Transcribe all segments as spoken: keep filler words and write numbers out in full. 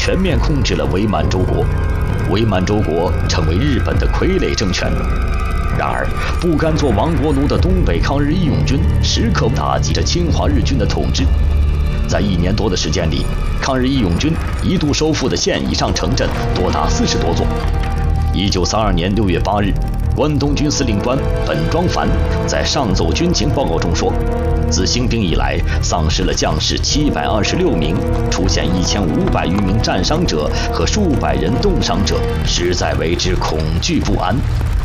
全面控制了伪满洲国，伪满洲国成为日本的傀儡政权。然而，不甘做亡国奴的东北抗日义勇军时刻打击着侵华日军的统治。在一年多的时间里，抗日义勇军一度收复的县以上城镇多达四十多座。一九三二年六月八日，关东军司令官本庄繁在上奏军情报告中说，自兴兵以来，丧失了将士七百二十六名，出现一千五百余名战伤者和数百人冻伤者，实在为之恐惧不安。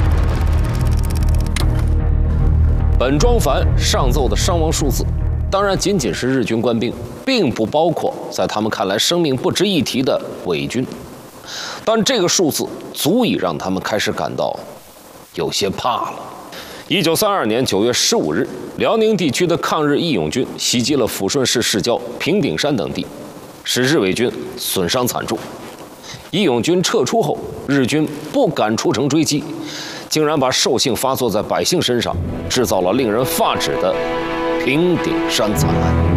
本庄繁上奏的伤亡数字，当然仅仅是日军官兵，并不包括在他们看来生命不值一提的伪军。但这个数字足以让他们开始感到有些怕了。一九三二年九月十五日，辽宁地区的抗日义勇军袭击了抚顺市市郊平顶山等地，使日伪军损伤惨重。义勇军撤出后，日军不敢出城追击，竟然把兽性发作在百姓身上，制造了令人发指的平顶山惨案。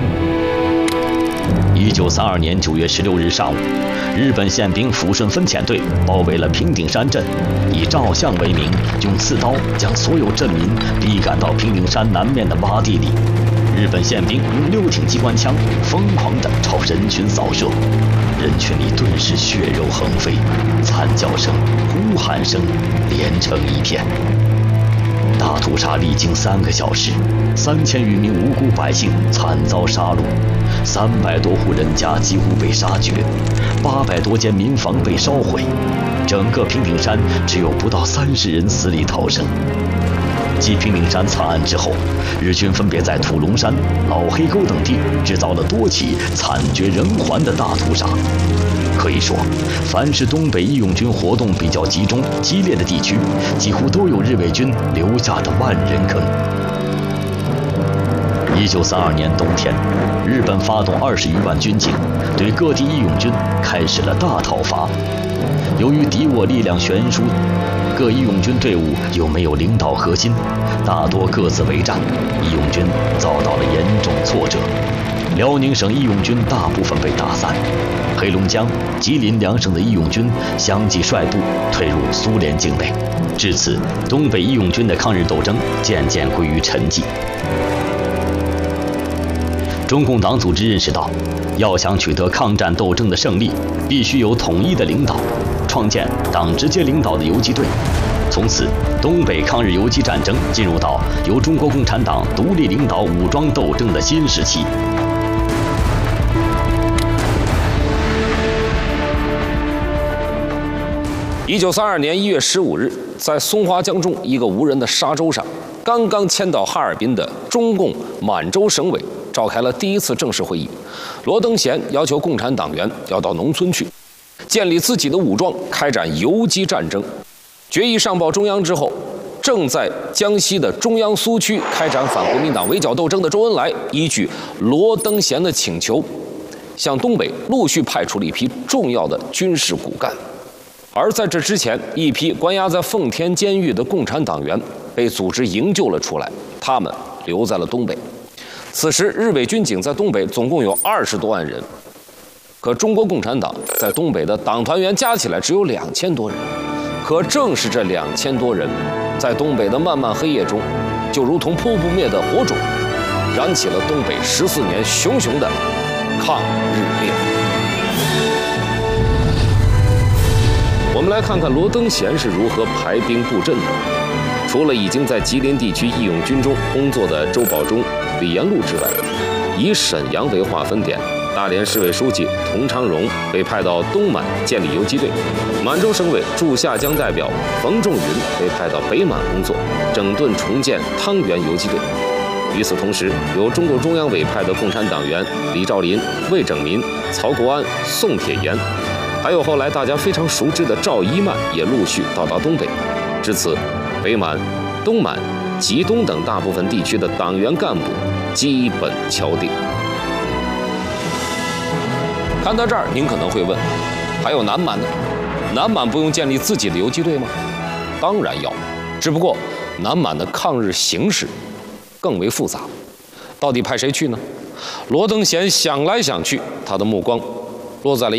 一九三二年九月十六日上午，日本宪兵抚顺分遣队包围了平顶山镇，以照相为名，用刺刀将所有镇民逼赶到平顶山南面的洼地里。日本宪兵用六挺机关枪疯狂地朝人群扫射，人群里顿时血肉横飞，惨叫声、呼喊声连成一片。大屠杀历经三个小时，三千余名无辜百姓惨遭杀戮，三百多户人家几乎被杀绝，八百多间民房被烧毁，整个平顶山只有不到三十人死里逃生。继平顶山惨案之后，日军分别在土龙山、老黑沟等地制造了多起惨绝人寰的大屠杀。可以说，凡是东北义勇军活动比较集中、激烈的地区，几乎都有日伪军留下的万人坑。一九三二年冬天，日本发动二十余万军警，对各地义勇军开始了大讨伐。由于敌我力量悬殊，各义勇军队伍又没有领导核心，大多各自为战，义勇军遭到了严重挫折。辽宁省义勇军大部分被打散，黑龙江、吉林两省的义勇军相继率部退入苏联境内，至此，东北义勇军的抗日斗争渐渐归于沉寂。中共党组织认识到，要想取得抗战斗争的胜利，必须有统一的领导，创建党直接领导的游击队。从此，东北抗日游击战争进入到由中国共产党独立领导武装斗争的新时期。 一九三二年一月十五日，在松花江中一个无人的沙洲上，刚刚迁到哈尔滨的中共满洲省委召开了第一次正式会议。罗登贤要求共产党员要到农村去，建立自己的武装，开展游击战争。决议上报中央之后，正在江西的中央苏区开展反国民党围剿斗争的周恩来，依据罗登贤的请求，向东北陆续派出了一批重要的军事骨干。而在这之前，一批关押在奉天监狱的共产党员被组织营救了出来，他们留在了东北。此时，日伪军警在东北总共有二十多万人，可中国共产党在东北的党团员加起来只有两千多人。可正是这两千多人，在东北的漫漫黑夜中，就如同扑不灭的火种，燃起了东北十四年熊熊的抗日烈火。我们来看看罗登贤是如何排兵布阵的。除了已经在吉林地区义勇军中工作的周保中、李延禄之外，以沈阳为划分点，大连市委书记童昌荣被派到东满建立游击队，满洲省委驻下江代表冯仲云被派到北满工作，整顿重建汤原游击队。与此同时，由中共中央委派的共产党员李兆林、魏拯民、曹国安、宋铁岩，还有后来大家非常熟知的赵一曼也陆续到达东北。至此，北满、东满、吉东等大部分地区的党员干部基本敲定。看到这儿，您可能会问，还有南满呢？南满不用建立自己的游击队吗？当然要，只不过南满的抗日形势更为复杂，到底派谁去呢？罗登贤想来想去，他的目光落在了